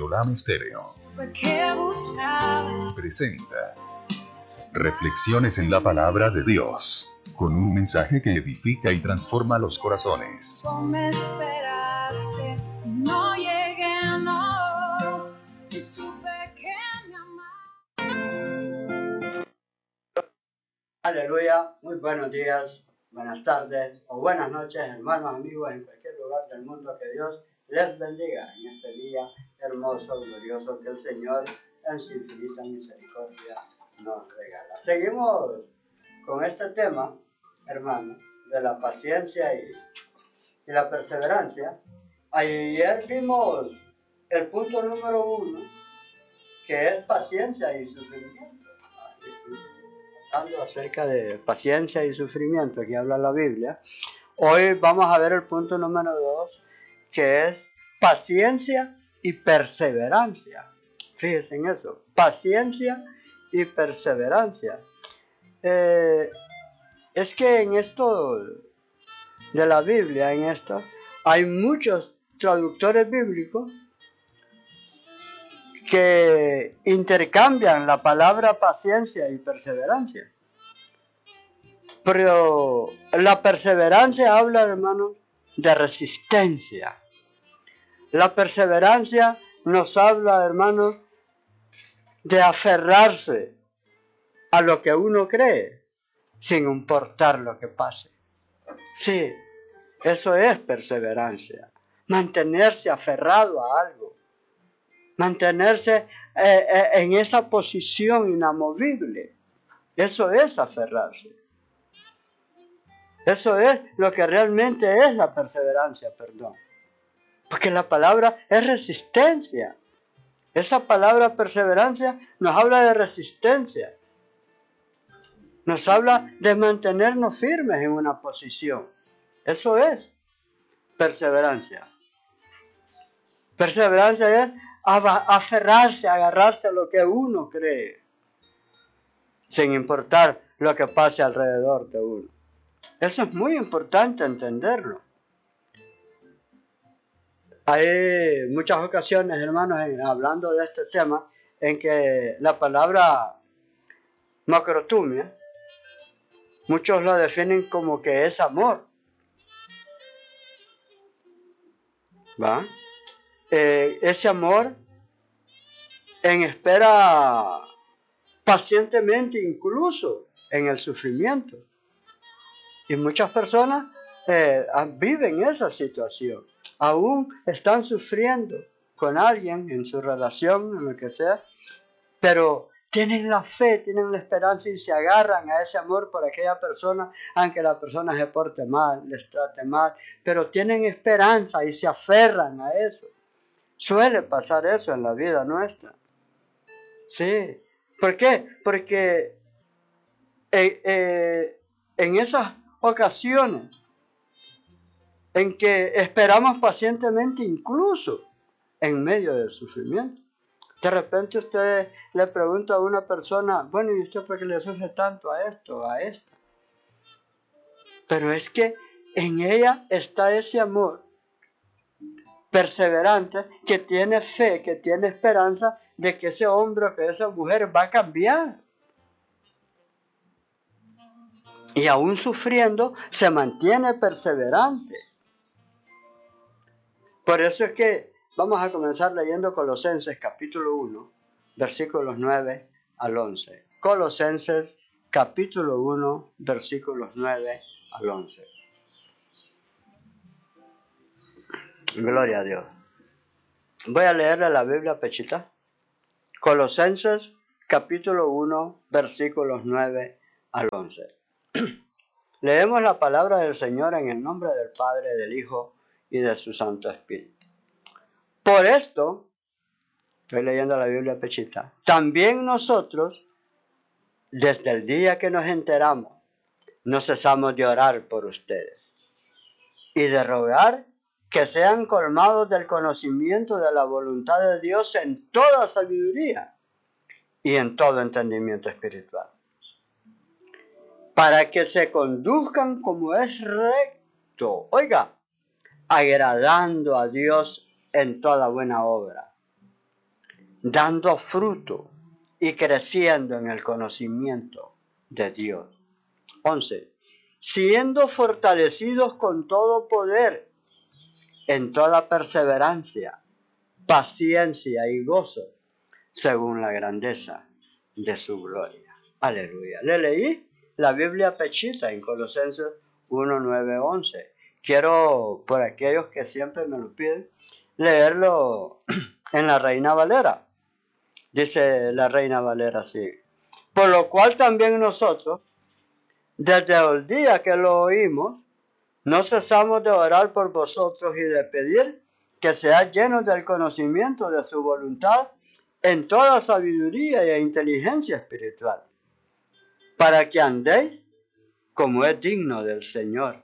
Olam Estéreo presenta Reflexiones en la Palabra de Dios, con un mensaje que edifica y transforma los corazones. Me esperaste, no llegué, no, y supe que me amaba. Aleluya, muy buenos días, buenas tardes o buenas noches, hermanos, amigos, en cualquier lugar del mundo. Que Dios les bendiga en este día hermoso, glorioso que el Señor en su infinita misericordia nos regala. Seguimos con este tema, hermanos, de la paciencia y la perseverancia. Ayer vimos el punto número 1, que es paciencia y sufrimiento. Hablando acerca de paciencia y sufrimiento que habla la Biblia. Hoy vamos a ver el punto número 2, que es paciencia y perseverancia. Fíjense en eso, paciencia y perseverancia. Es que en esto de la Biblia, en esto, hay muchos traductores bíblicos que intercambian la palabra paciencia y perseverancia. Pero la perseverancia habla, hermanos, de resistencia. La perseverancia nos habla, hermanos, de aferrarse a lo que uno cree, sin importar lo que pase. Sí, eso es perseverancia. Mantenerse aferrado a algo. Mantenerse en esa posición inamovible. Eso es aferrarse. Eso es lo que realmente es la perseverancia, perdón. Porque la palabra es resistencia. Esa palabra perseverancia nos habla de resistencia. Nos habla de mantenernos firmes en una posición. Eso es perseverancia. Perseverancia es aferrarse, agarrarse a lo que uno cree, sin importar lo que pase alrededor de uno. Eso es muy importante entenderlo. Hay muchas ocasiones, hermanos, hablando de este tema, en que la palabra macrotumia, muchos lo definen como que es amor. ¿Va? Ese amor en espera pacientemente, incluso en el sufrimiento. Y muchas personas viven esa situación. Aún están sufriendo con alguien en su relación, en lo que sea, pero tienen la fe, tienen la esperanza y se agarran a ese amor por aquella persona, aunque la persona se porte mal, les trate mal, pero tienen esperanza y se aferran a eso. Suele pasar eso en la vida nuestra. Sí. ¿Por qué? Porque en esas ocasiones en que esperamos pacientemente, incluso en medio del sufrimiento. De repente usted le pregunta a una persona, bueno, ¿y usted por qué le sufre tanto a esto, a esta? Pero es que en ella está ese amor perseverante, que tiene fe, que tiene esperanza de que ese hombre o que esa mujer va a cambiar. Y aún sufriendo, se mantiene perseverante. Por eso es que vamos a comenzar leyendo Colosenses capítulo 1, versículos 9 al 11. Colosenses capítulo 1, versículos 9 al 11. Gloria a Dios. Voy a leerle la Biblia pechita. Colosenses capítulo 1, versículos 9 al 11. Leemos la palabra del Señor en el nombre del Padre, del Hijo y de su Santo Espíritu. Por esto, estoy leyendo la Biblia pechita, también nosotros, desde el día que nos enteramos, no cesamos de orar por ustedes y de rogar que sean colmados del conocimiento de la voluntad de Dios en toda sabiduría y en todo entendimiento espiritual, para que se conduzcan como es recto, oiga, agradando a Dios en toda buena obra. dando fruto y creciendo en el conocimiento de Dios. 11. Siendo fortalecidos con todo poder en toda perseverancia, paciencia y gozo, según la grandeza de su gloria. Aleluya. Le leí la Biblia pechita en Colosenses 1, 9, 11. Quiero, por aquellos que siempre me lo piden, leerlo en la Reina Valera. Dice la Reina Valera así: por lo cual también nosotros, desde el día que lo oímos, no cesamos de orar por vosotros y de pedir que seáis llenos del conocimiento de su voluntad en toda sabiduría e inteligencia espiritual, para que andéis como es digno del Señor,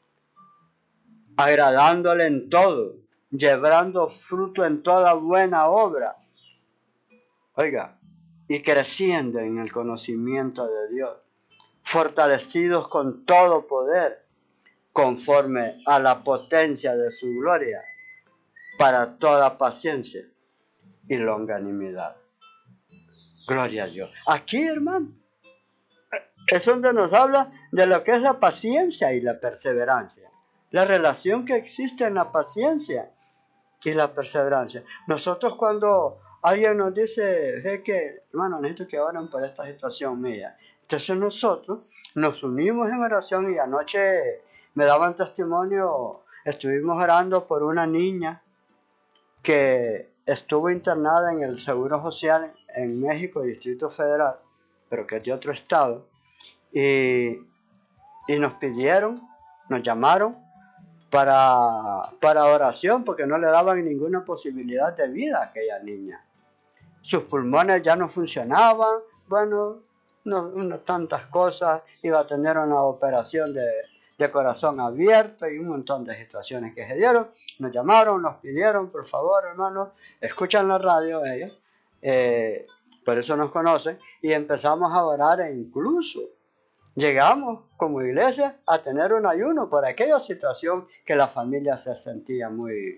agradándole en todo, llevando fruto en toda buena obra. Oiga, y creciendo en el conocimiento de Dios, fortalecidos con todo poder, conforme a la potencia de su gloria, para toda paciencia y longanimidad. Gloria a Dios. Aquí, hermano, es donde nos habla de lo que es la paciencia y la perseverancia. La relación que existe en la paciencia y la perseverancia. Nosotros cuando alguien nos dice, ve que, hermano, necesito que oren por esta situación mía. Entonces nosotros nos unimos en oración y anoche me daban testimonio, estuvimos orando por una niña que estuvo internada en el Seguro Social en México, Distrito Federal, pero que es de otro estado, y nos pidieron, nos llamaron para oración, porque no le daban ninguna posibilidad de vida a aquella niña. Sus pulmones ya no funcionaban, bueno, no tantas cosas, iba a tener una operación de corazón abierto y un montón de situaciones que se dieron. Nos llamaron, nos pidieron, por favor, hermanos, escuchan la radio ellos, por eso nos conocen, y empezamos a orar e incluso llegamos como iglesia a tener un ayuno por aquella situación que la familia se sentía muy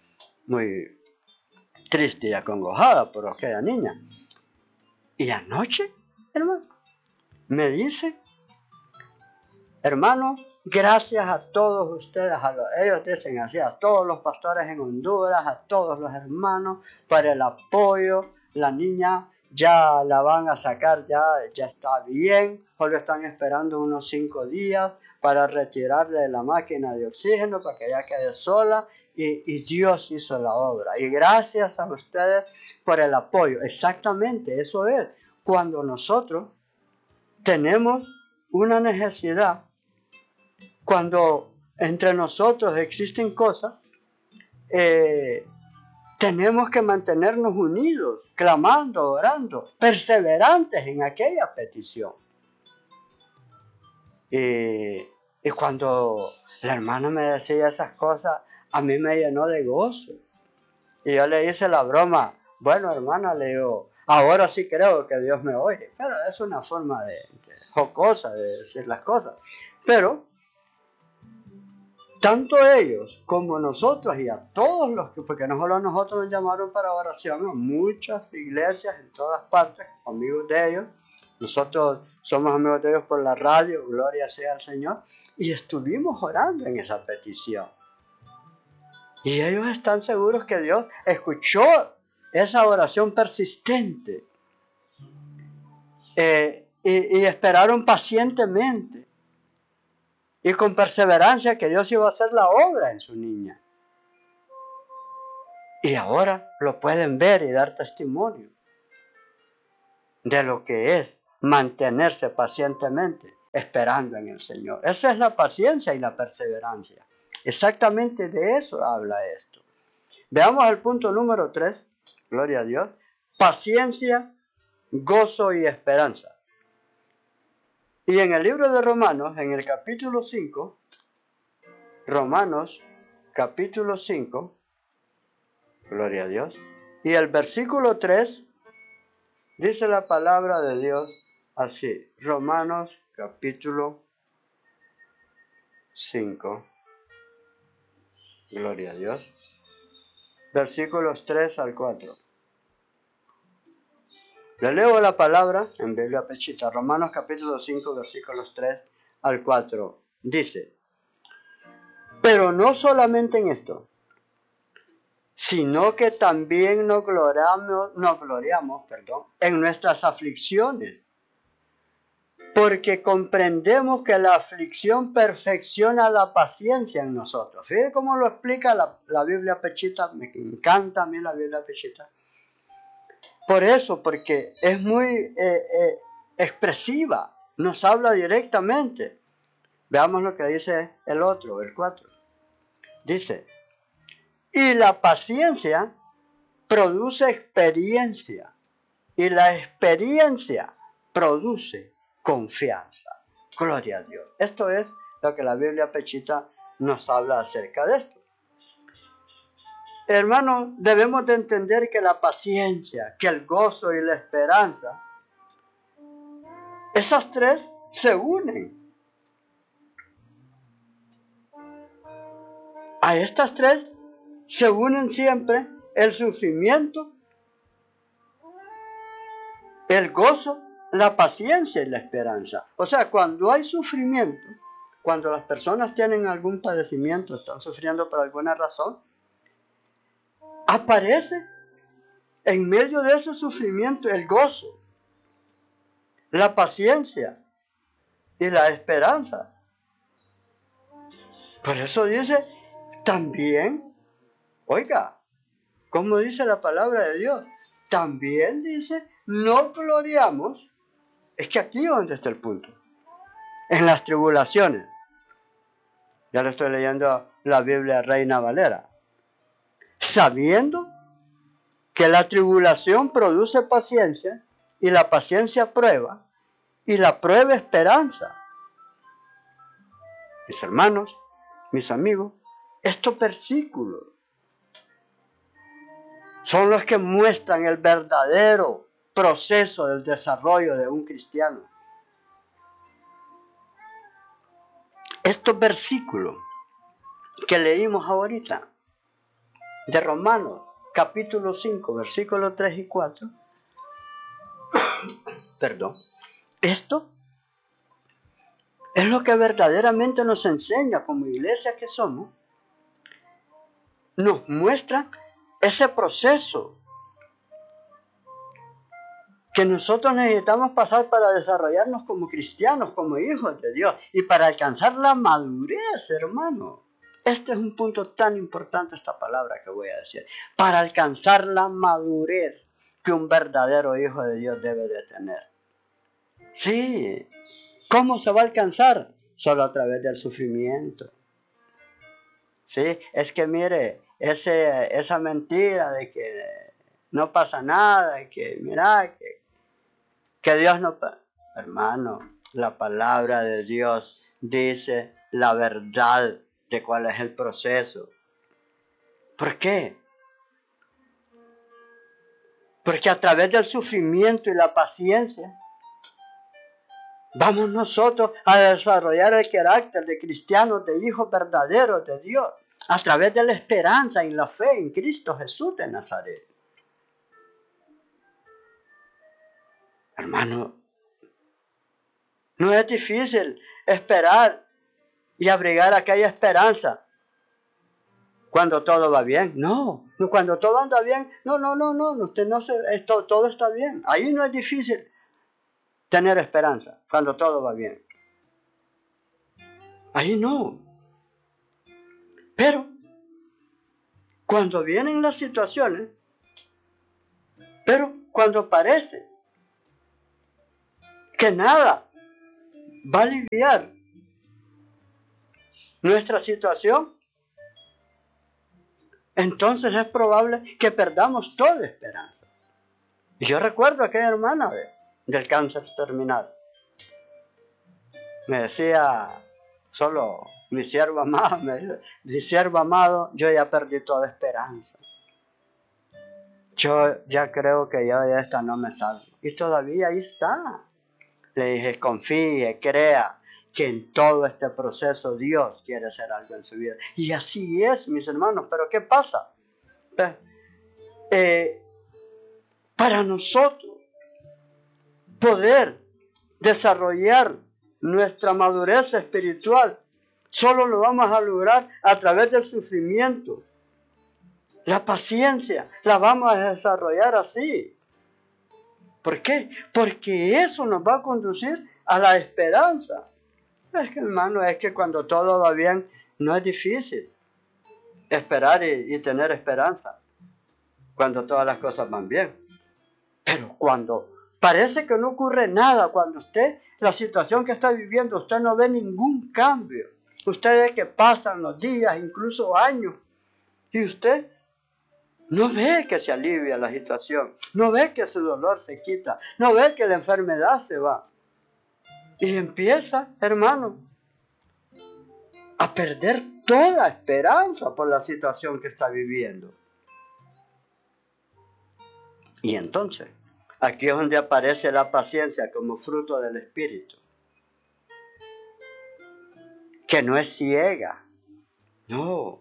triste y acongojada por aquella niña. Y anoche, hermano, me dice, hermano, gracias a todos ustedes, ellos dicen así, a todos los pastores en Honduras, a todos los hermanos, para el apoyo. La niña ya la van a sacar, ya está bien, solo están esperando unos 5 días para retirarle la máquina de oxígeno para que ella quede sola, y Dios hizo la obra. Y gracias a ustedes por el apoyo. Exactamente, eso es. Cuando nosotros tenemos una necesidad, cuando entre nosotros existen cosas, tenemos que mantenernos unidos, clamando, orando, perseverantes en aquella petición. Y cuando la hermana me decía esas cosas, a mí me llenó de gozo. Y yo le hice la broma, bueno, hermana, le digo, ahora sí creo que Dios me oye. Pero es una forma de jocosa de decir las cosas. Pero tanto ellos como nosotros y a todos los que, porque no solo nosotros nos llamaron para oración, a muchas iglesias en todas partes, amigos de ellos. Nosotros somos amigos de ellos por la radio, gloria sea al Señor, y estuvimos orando en esa petición. Y ellos están seguros que Dios escuchó esa oración persistente, y esperaron pacientemente y con perseverancia que Dios iba a hacer la obra en su niña. Y ahora lo pueden ver y dar testimonio de lo que es mantenerse pacientemente esperando en el Señor. Esa es la paciencia y la perseverancia. Exactamente de eso habla esto. Veamos el punto número 3, gloria a Dios, paciencia, gozo y esperanza. Y en el libro de Romanos, en el capítulo 5, Romanos capítulo 5, gloria a Dios, y el versículo 3, dice la palabra de Dios así, Romanos capítulo 5, gloria a Dios, versículos 3 al 4. Le leo la palabra en Biblia Pechita, Romanos capítulo 5, versículos 3 al 4. Dice, pero no solamente en esto, sino que también nos gloriamos en nuestras aflicciones, porque comprendemos que la aflicción perfecciona la paciencia en nosotros. Fíjense cómo lo explica la Biblia Pechita, me encanta a mí la Biblia Pechita. Por eso, porque es muy expresiva, nos habla directamente. Veamos lo que dice el otro, el 4. Dice, y la paciencia produce experiencia, y la experiencia produce confianza. Gloria a Dios. Esto es lo que la Biblia Pechita nos habla acerca de esto. Hermanos, debemos de entender que la paciencia, que el gozo y la esperanza, esas tres se unen. A estas tres se unen siempre el sufrimiento, el gozo, la paciencia y la esperanza. O sea, cuando hay sufrimiento, cuando las personas tienen algún padecimiento, están sufriendo por alguna razón, aparece en medio de ese sufrimiento el gozo, la paciencia y la esperanza. Por eso dice, también, oiga, como dice la palabra de Dios, también dice, no gloriamos, es que aquí es donde está el punto, en las tribulaciones. Ya lo estoy leyendo la Biblia Reina Valera. Sabiendo que la tribulación produce paciencia, y la paciencia prueba, y la prueba esperanza. Mis hermanos, mis amigos, estos versículos son los que muestran el verdadero proceso del desarrollo de un cristiano. Estos versículos que leímos ahorita, de Romanos, capítulo 5, versículos 3 y 4, esto es lo que verdaderamente nos enseña como iglesia que somos, nos muestra ese proceso que nosotros necesitamos pasar para desarrollarnos como cristianos, como hijos de Dios, y para alcanzar la madurez, hermano. Este es un punto tan importante, esta palabra que voy a decir. Para alcanzar la madurez que un verdadero hijo de Dios debe de tener. Sí. ¿Cómo se va a alcanzar? Solo a través del sufrimiento. Sí, es que mire, esa mentira de que no pasa nada, y que mira, que Dios no pasa. Hermano, la palabra de Dios dice la verdad de cuál es el proceso. ¿Por qué? Porque a través del sufrimiento y la paciencia, vamos nosotros a desarrollar el carácter de cristianos, de hijos verdaderos de Dios, a través de la esperanza y la fe en Cristo Jesús de Nazaret. Hermano, no es difícil esperar y abrigar aquella esperanza cuando todo va bien. No, cuando todo anda bien, no, usted no se, todo está bien. Ahí no es difícil tener esperanza cuando todo va bien. Ahí no. Pero cuando vienen las situaciones, cuando parece que nada va a aliviar nuestra situación, entonces es probable que perdamos toda esperanza. Y yo recuerdo a aquella hermana del cáncer terminal. Me decía, solo mi siervo amado, mi siervo amado, yo ya perdí toda esperanza. Yo ya creo que yo de esta no me salvo. Y todavía ahí está. Le dije, confíe, crea que en todo este proceso Dios quiere hacer algo en su vida. Y así es, mis hermanos. Pero ¿qué pasa? Para nosotros poder desarrollar nuestra madurez espiritual solo lo vamos a lograr a través del sufrimiento. La paciencia la vamos a desarrollar así. ¿Por qué? Porque eso nos va a conducir a la esperanza. Es que, hermano, es que cuando todo va bien, no es difícil esperar y tener esperanza. Cuando todas las cosas van bien. Pero cuando parece que no ocurre nada, cuando usted, la situación que está viviendo, usted no ve ningún cambio. Usted ve que pasan los días, incluso años, y usted no ve que se alivia la situación, no ve que su dolor se quita, no ve que la enfermedad se va. Y empieza, hermano, a perder toda esperanza por la situación que está viviendo. Y entonces, aquí es donde aparece la paciencia como fruto del Espíritu, que no es ciega, no.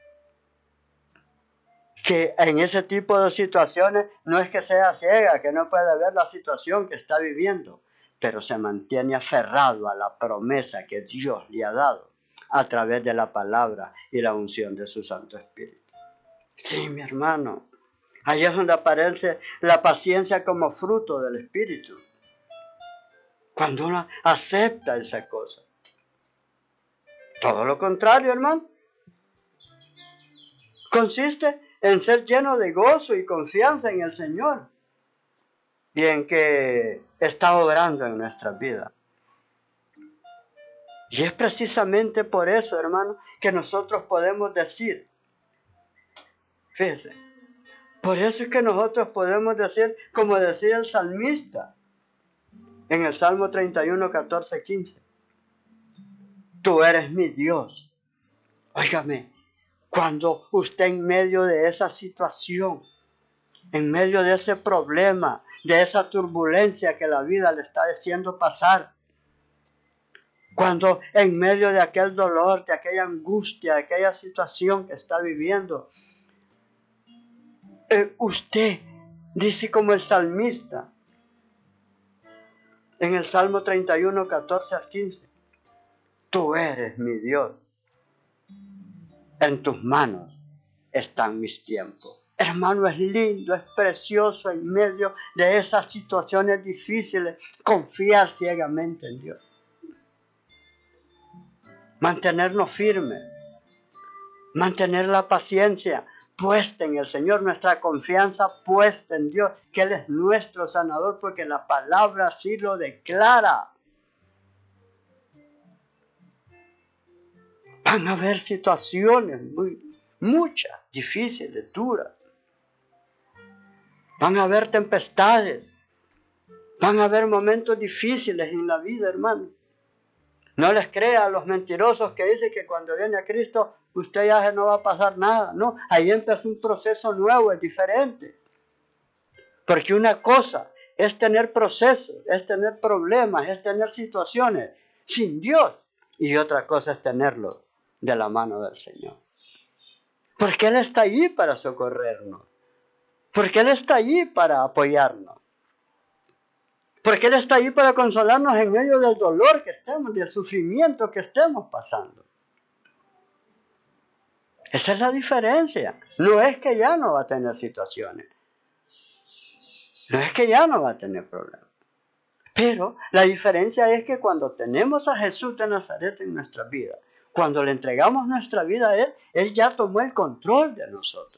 Que en ese tipo de situaciones no es que sea ciega, que no puede ver la situación que está viviendo, pero se mantiene aferrado a la promesa que Dios le ha dado a través de la palabra y la unción de su Santo Espíritu. Sí, mi hermano, ahí es donde aparece la paciencia como fruto del Espíritu. Cuando uno acepta esa cosa. Todo lo contrario, hermano. Consiste en ser lleno de gozo y confianza en el Señor y en que está obrando en nuestras vidas. Y es precisamente por eso, hermano, que nosotros podemos decir, fíjense, por eso es que nosotros podemos decir, como decía el salmista en el Salmo 31, 14, 15, tú eres mi Dios. Óigame, cuando usted en medio de esa situación, en medio de ese problema, de esa turbulencia que la vida le está haciendo pasar, cuando en medio de aquel dolor, de aquella angustia, de aquella situación que está viviendo, usted dice como el salmista en el Salmo 31, 14 al 15, tú eres mi Dios, en tus manos están mis tiempos. Hermano, es lindo, es precioso en medio de esas situaciones difíciles confiar ciegamente en Dios. Mantenernos firmes, mantener la paciencia puesta en el Señor, nuestra confianza puesta en Dios, que Él es nuestro sanador, porque la palabra así lo declara. Van a haber situaciones muchas, difíciles, duras. Van a haber tempestades. Van a haber momentos difíciles en la vida, hermano. No les crea a los mentirosos que dicen que cuando viene a Cristo usted ya no va a pasar nada. No, ahí empieza un proceso nuevo, es diferente. Porque una cosa es tener procesos, es tener problemas, es tener situaciones sin Dios. Y otra cosa es tenerlo de la mano del Señor. Porque Él está allí para socorrernos. Porque Él está allí para apoyarnos. Porque Él está allí para consolarnos en medio del dolor que estemos, del sufrimiento que estemos pasando. Esa es la diferencia. No es que ya no va a tener situaciones. No es que ya no va a tener problemas. Pero la diferencia es que cuando tenemos a Jesús de Nazaret en nuestra vida, cuando le entregamos nuestra vida a Él, Él ya tomó el control de nosotros.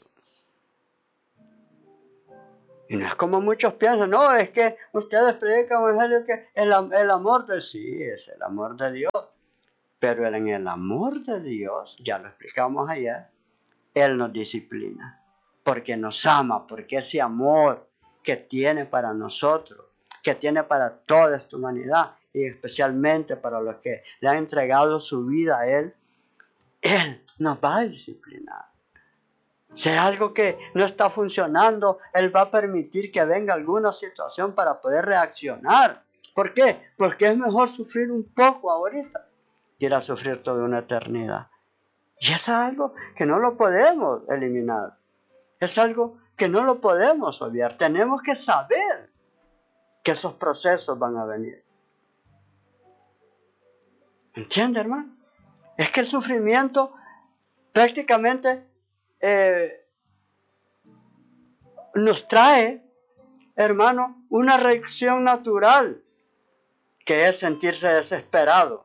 Y no es como muchos piensan, no, es que ustedes predican evangelio que el amor de sí, es el amor de Dios. Pero en el amor de Dios, ya lo explicamos ayer, Él nos disciplina. Porque nos ama, porque ese amor que tiene para nosotros, que tiene para toda esta humanidad, y especialmente para los que le han entregado su vida a Él nos va a disciplinar. Si hay algo que no está funcionando, Él va a permitir que venga alguna situación para poder reaccionar. ¿Por qué? Porque es mejor sufrir un poco ahorita que ir a sufrir toda una eternidad. Y es algo que no lo podemos eliminar. Es algo que no lo podemos obviar. Tenemos que saber que esos procesos van a venir. ¿Entiende, hermano? Es que el sufrimiento prácticamente nos trae, hermano, una reacción natural, que es sentirse desesperado.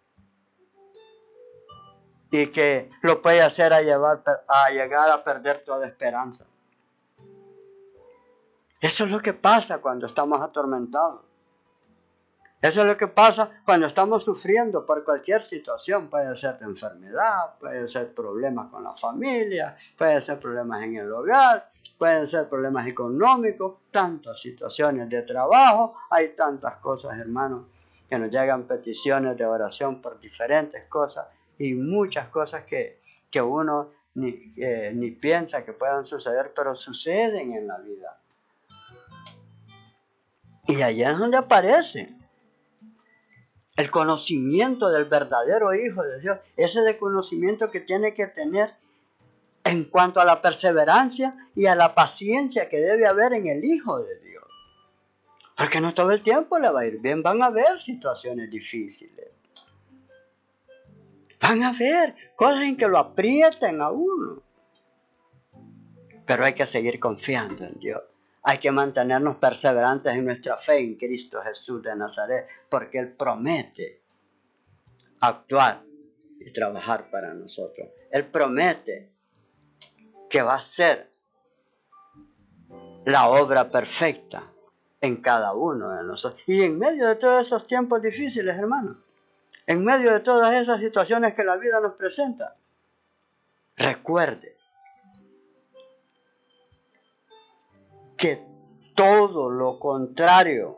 Y que lo puede hacer a llegar a perder toda esperanza. Eso es lo que pasa cuando estamos atormentados. Eso es lo que pasa cuando estamos sufriendo por cualquier situación. Puede ser de enfermedad, puede ser problemas con la familia, puede ser problemas en el hogar, pueden ser problemas económicos, tantas situaciones de trabajo. Hay tantas cosas, hermanos, que nos llegan peticiones de oración por diferentes cosas y muchas cosas que uno ni piensa que puedan suceder, pero suceden en la vida. Y allí es donde aparece el conocimiento del verdadero Hijo de Dios, ese de conocimiento que tiene que tener en cuanto a la perseverancia y a la paciencia que debe haber en el Hijo de Dios. Porque no todo el tiempo le va a ir bien, van a haber situaciones difíciles. Van a haber cosas en que lo aprieten a uno. Pero hay que seguir confiando en Dios. Hay que mantenernos perseverantes en nuestra fe en Cristo Jesús de Nazaret, porque Él promete actuar y trabajar para nosotros. Él promete que va a ser la obra perfecta en cada uno de nosotros. Y en medio de todos esos tiempos difíciles, hermanos, en medio de todas esas situaciones que la vida nos presenta, recuerde que todo lo contrario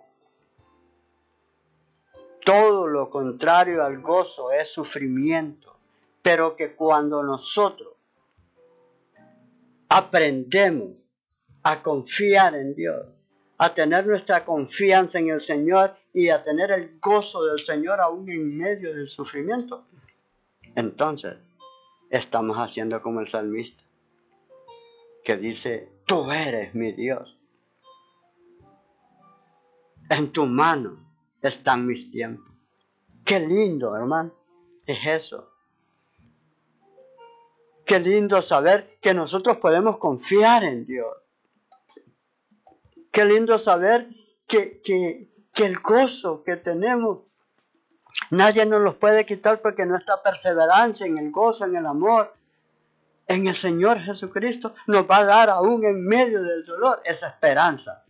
al gozo es sufrimiento, pero que cuando nosotros aprendemos a confiar en Dios, a tener nuestra confianza en el Señor y a tener el gozo del Señor aún en medio del sufrimiento, entonces estamos haciendo como el salmista, que dice: tú eres mi Dios, en tu mano están mis tiempos. Qué lindo, hermano, es eso. Qué lindo saber que nosotros podemos confiar en Dios. Qué lindo saber que el gozo que tenemos nadie nos lo puede quitar, porque nuestra perseverancia en el gozo, en el amor, en el Señor Jesucristo nos va a dar aún en medio del dolor esa esperanza.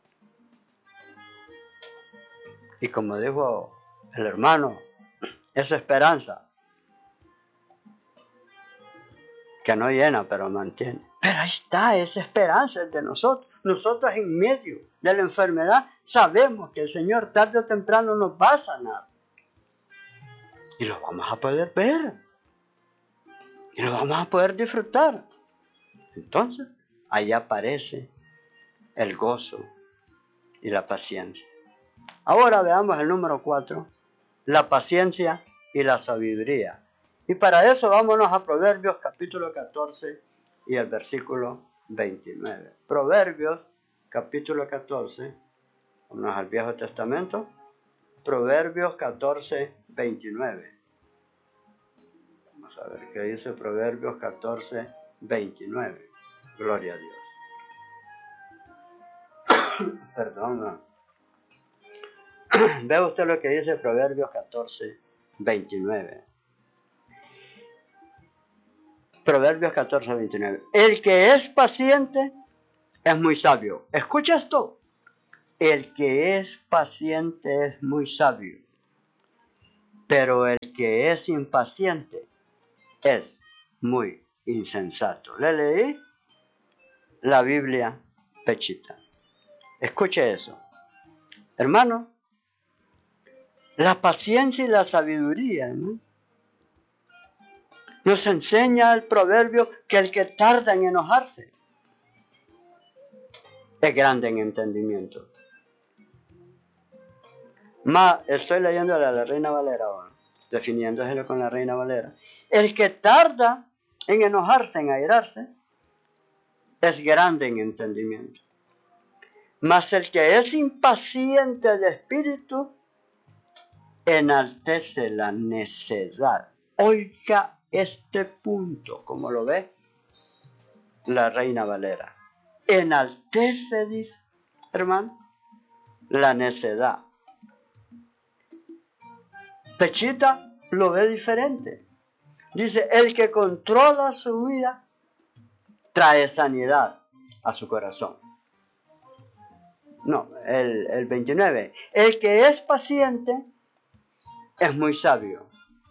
Y como dijo el hermano, esa esperanza que no llena pero mantiene. Pero ahí está, esa esperanza es de nosotros. Nosotros en medio de la enfermedad sabemos que el Señor tarde o temprano nos va a sanar. Y lo vamos a poder ver. Y lo vamos a poder disfrutar. Entonces, ahí aparece el gozo y la paciencia. Ahora veamos el número 4, la paciencia y la sabiduría. Y para eso vámonos a Proverbios capítulo 14 y el versículo 29. Proverbios capítulo 14, vámonos al Viejo Testamento. Proverbios 14, 29. Vamos a ver qué dice Proverbios 14, 29. Gloria a Dios. Perdón, no. Ve usted lo que dice Proverbios 14, 29. Proverbios 14, 29. El que es paciente es muy sabio. Escucha esto. El que es paciente es muy sabio. Pero el que es impaciente es muy insensato. Le leí la Biblia pechita. Escuche eso. Hermano, la paciencia y la sabiduría, ¿no? Nos enseña el proverbio que el que tarda en enojarse es grande en entendimiento. Estoy leyendo la Reina Valera ahora, definiéndoselo con la Reina Valera. El que tarda en enojarse, en airarse, es grande en entendimiento. Mas el que es impaciente de espíritu enaltece la necedad. Oiga este punto, como lo ve la Reina Valera. Enaltece, dice, hermano, la necedad. Pechita lo ve diferente. Dice, el que controla su vida trae sanidad a su corazón. No, el 29. El que es paciente es muy sabio.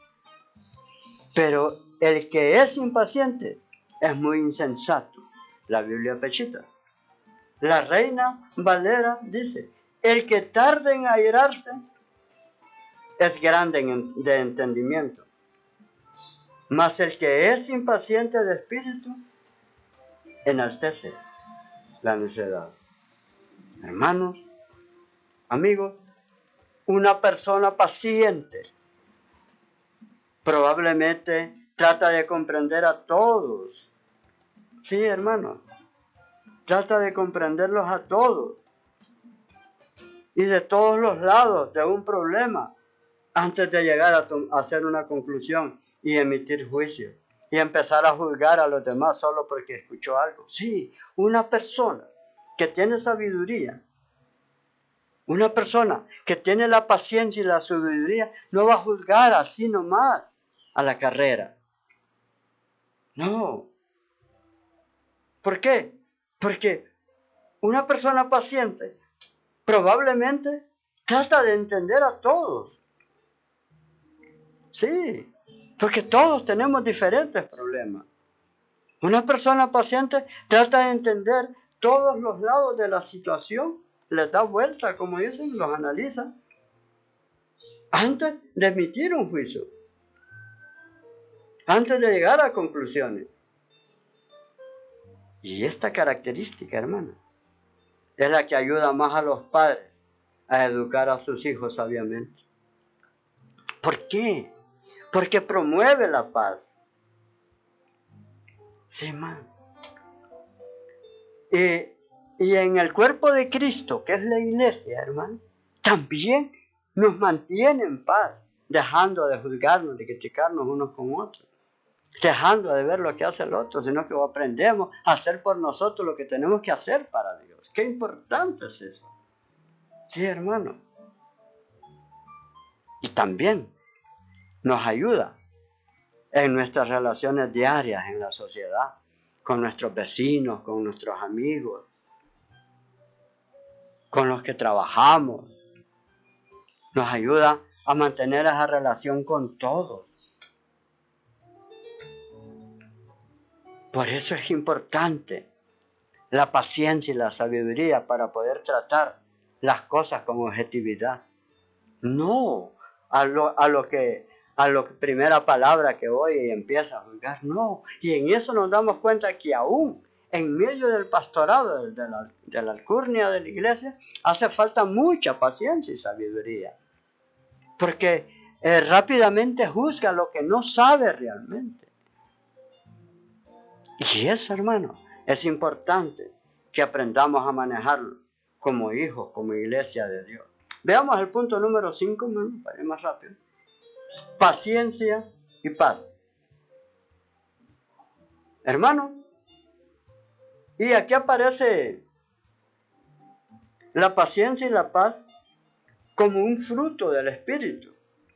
Pero el que es impaciente es muy insensato. La Biblia Pechita. La Reina Valera dice, el que tarda en airarse es grande de entendimiento. Mas el que es impaciente de espíritu enaltece la necedad. Hermanos, amigos, una persona paciente probablemente trata de comprender a todos. Sí, hermanos, trata de comprenderlos a todos y de todos los lados de un problema antes de llegar a hacer una conclusión y emitir juicio y empezar a juzgar a los demás solo porque escuchó algo. Sí, una persona que tiene sabiduría, una persona que tiene la paciencia y la sabiduría, no va a juzgar así nomás a la carrera. No. ¿Por qué? Porque una persona paciente probablemente trata de entender a todos. Sí, porque todos tenemos diferentes problemas. Una persona paciente trata de entender todos los lados de la situación, les da vuelta, como dicen, los analiza, antes de emitir un juicio, antes de llegar a conclusiones. Y esta característica, hermano, es la que ayuda más a los padres a educar a sus hijos sabiamente. ¿Por qué? Porque promueve la paz. Sí, hermano. Y en el cuerpo de Cristo, que es la iglesia, hermano, también nos mantiene en paz, dejando de juzgarnos, de criticarnos unos con otros, dejando de ver lo que hace el otro, sino que aprendemos a hacer por nosotros lo que tenemos que hacer para Dios. Qué importante es eso. Sí, hermano. Y también nos ayuda en nuestras relaciones diarias en la sociedad, con nuestros vecinos, con nuestros amigos, con los que trabajamos. Nos ayuda a mantener esa relación con todos. Por eso es importante la paciencia y la sabiduría para poder tratar las cosas con objetividad. No a lo que primera palabra que oye y empieza a juzgar, no. Y en eso nos damos cuenta que aún en medio del pastorado, de la alcurnia de la iglesia, hace falta mucha paciencia y sabiduría. Porque rápidamente juzga lo que no sabe realmente. Y eso, hermano, es importante que aprendamos a manejarlo como hijos, como iglesia de Dios. Veamos el punto número 5, para ir más rápido. Paciencia y paz. Hermano, y aquí aparece la paciencia y la paz como un fruto del Espíritu.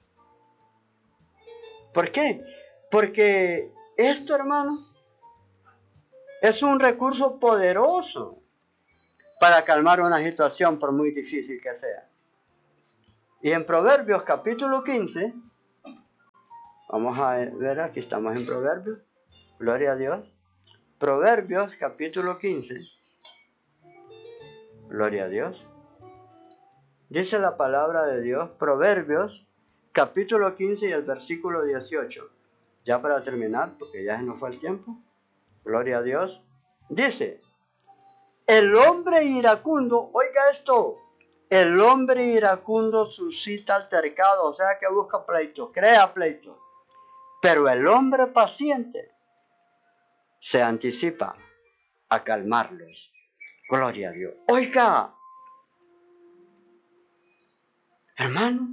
¿Por qué? Porque esto, hermano, es un recurso poderoso para calmar una situación por muy difícil que sea. Y en Proverbios capítulo 15, vamos a ver, aquí estamos en Proverbios, gloria a Dios. Proverbios capítulo 15, gloria a Dios. Dice la palabra de Dios, Proverbios capítulo 15 y el versículo 18. Ya para terminar, porque ya se nos fue el tiempo. Gloria a Dios. Dice, el hombre iracundo, oiga esto, el hombre iracundo suscita altercado, o sea que busca pleito, crea pleito. Pero el hombre paciente se anticipa a calmarlos. Gloria a Dios. Oiga, Hermano,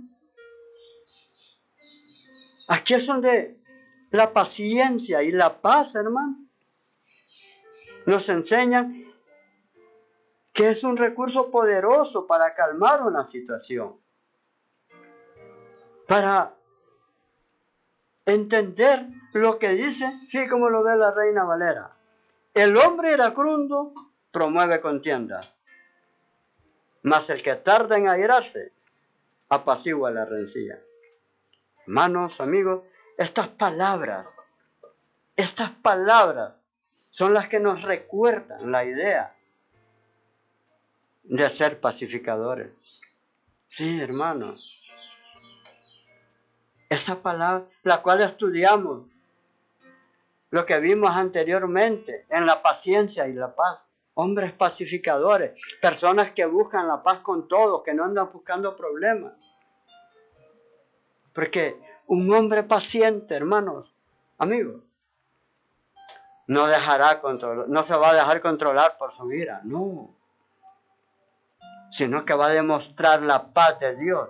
aquí es donde la paciencia y la paz, hermano, nos enseñan que es un recurso poderoso para calmar una situación, para entender lo que dice, sí, como lo ve la Reina Valera. El hombre iracundo promueve contienda, mas el que tarda en airarse apacigua la rencilla. Hermanos, amigos, estas palabras son las que nos recuerdan la idea de ser pacificadores. Sí, hermanos. Esa palabra, la cual estudiamos, lo que vimos anteriormente en la paciencia y la paz. Hombres pacificadores, personas que buscan la paz con todos, que no andan buscando problemas. Porque un hombre paciente, hermanos, amigos, no se va a dejar controlar por su ira, no. Sino que va a demostrar la paz de Dios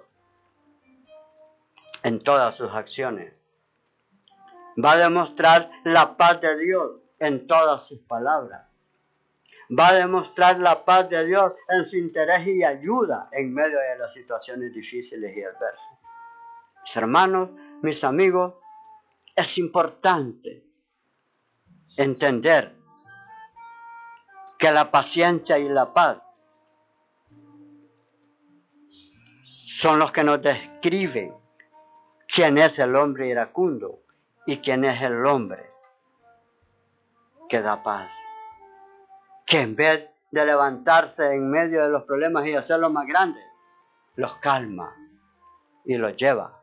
en todas sus acciones. Va a demostrar la paz de Dios en todas sus palabras. Va a demostrar la paz de Dios en su interés y ayuda en medio de las situaciones difíciles y adversas. Mis hermanos, mis amigos, es importante entender que la paciencia y la paz son los que nos describen quién es el hombre iracundo y quién es el hombre que da paz. Que en vez de levantarse en medio de los problemas y hacerlos más grandes, los calma y los lleva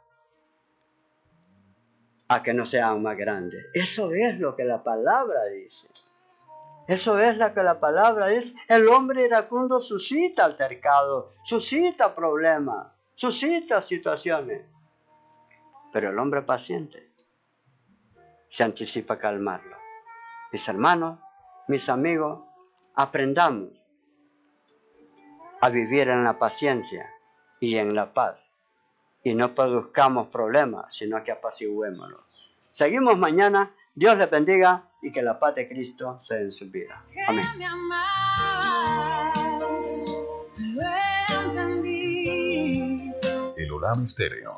a que no sean más grandes. Eso es lo que la palabra dice. Eso es lo que la palabra dice. El hombre iracundo suscita altercados, suscita problemas, suscita situaciones. Pero el hombre paciente se anticipa a calmarlo. Mis hermanos, mis amigos, aprendamos a vivir en la paciencia y en la paz. Y no produzcamos problemas, sino que apaciguémoslos. Seguimos mañana. Dios les bendiga y que la paz de Cristo sea en su vida. Amén. El Olam Estéreo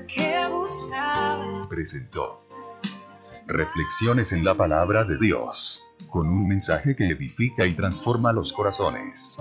presentó Reflexiones en la Palabra de Dios, con un mensaje que edifica y transforma los corazones.